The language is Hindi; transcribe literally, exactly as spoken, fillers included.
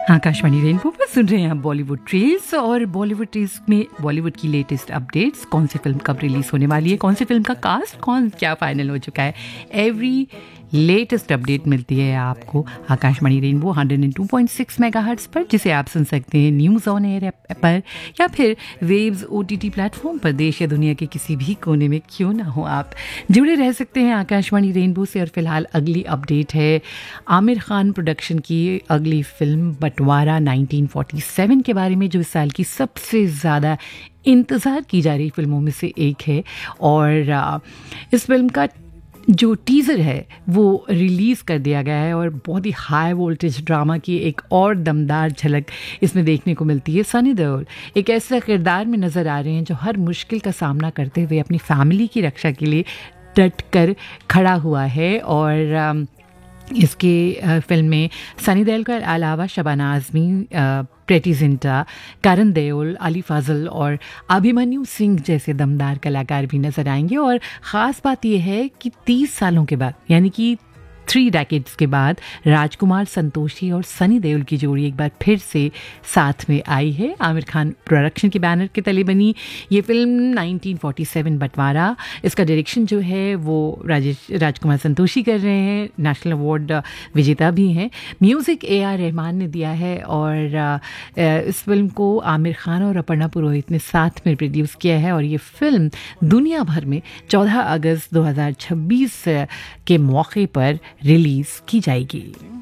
आकाशवाणी रेनबो पर सुन रहे हैं आप बॉलीवुड ट्रेल्स और बॉलीवुड ट्रेल्स में बॉलीवुड की लेटेस्ट अपडेट्स, कौन सी फिल्म कब रिलीज होने वाली है, कौन सी फिल्म का कास्ट कौन क्या फाइनल हो चुका है। एवरी लेटेस्ट अपडेट मिलती है आपको Akashvani rainbow one oh two point six megahertz पर, जिसे आप सुन सकते हैं न्यूज़ ऑन एयर पर या फिर वेव्स ओटीटी प्लेटफॉर्म पर। देश या दुनिया के किसी भी कोने में क्यों ना हो, आप जुड़े रह सकते हैं आकाशवाणी रेनबो से। और फिलहाल अगली अपडेट है आमिर खान प्रोडक्शन की अगली फिल्म बंटवारा नाइनटीन फोर्टी सेवन के बारे में, जो इस साल की सबसे ज़्यादा इंतज़ार की जा रही फिल्मों में से एक है। और इस फिल्म का जो टीज़र है वो रिलीज़ कर दिया गया है और बहुत ही हाई वोल्टेज ड्रामा की एक और दमदार झलक इसमें देखने को मिलती है। सनी देओल एक ऐसा किरदार में नज़र आ रहे हैं जो हर मुश्किल का सामना करते हुए अपनी फैमिली की रक्षा के लिए डट कर खड़ा हुआ है। और इसके फिल्म में सनी देओल के अलावा शबाना आज़मी, प्रीति जिंटा, करण देओल, अली फजल और अभिमन्यु सिंह जैसे दमदार कलाकार भी नजर आएंगे। और ख़ास बात यह है कि तीस सालों के बाद, यानी कि थ्री डेकेड्स के बाद, राजकुमार संतोषी और सनी देओल की जोड़ी एक बार फिर से साथ में आई है। आमिर खान प्रोडक्शन के बैनर के तले बनी ये फिल्म नाइनटीन फोर्टी सेवन बंटवारा, इसका डायरेक्शन जो है वो राजेश राजकुमार संतोषी कर रहे हैं, नेशनल अवार्ड विजेता भी हैं। म्यूज़िक ए आर रहमान ने दिया है और इस फिल्म को आमिर खान और अपर्णा पुरोहित ने साथ में प्रोड्यूस किया है। और ये फिल्म दुनिया भर में चौदह अगस्त दो हज़ार छब्बीस के मौके पर रिलीज की जाएगी।